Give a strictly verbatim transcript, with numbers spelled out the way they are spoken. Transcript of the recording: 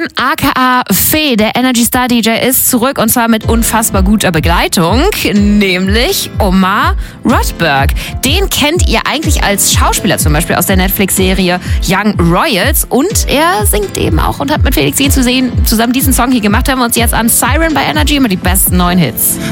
aka Fee, der Energy Star D J, ist zurück und zwar mit unfassbar guter Begleitung, nämlich Omar Rodberg. Den kennt ihr eigentlich als Schauspieler zum Beispiel aus der Netflix-Serie Young Royals und er singt eben auch und hat mit Felix Jähn zu sehen, zusammen diesen Song hier gemacht. Hören wir uns jetzt an. Siren bei Energy, immer die besten neuen Hits.